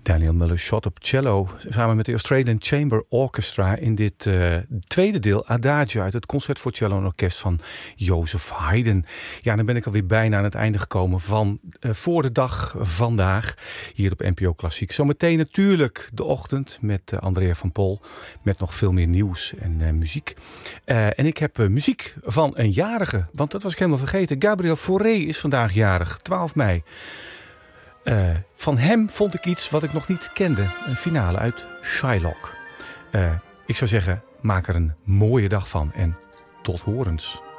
Daniel Muller-Schott op cello samen met de Australian Chamber Orchestra in dit tweede deel Adagio uit het Concert voor Cello en Orkest van Joseph Haydn. Ja, dan ben ik alweer bijna aan het einde gekomen van Voor de Dag vandaag hier op NPO Klassiek. Zometeen natuurlijk de ochtend met Andrea van Pol met nog veel meer nieuws en muziek. En ik heb muziek van een jarige, want dat was ik helemaal vergeten. Gabriel Fauré is vandaag jarig, 12 mei. Van hem vond ik iets wat ik nog niet kende. Een finale uit Shylock. Ik zou zeggen, maak er een mooie dag van en tot horens.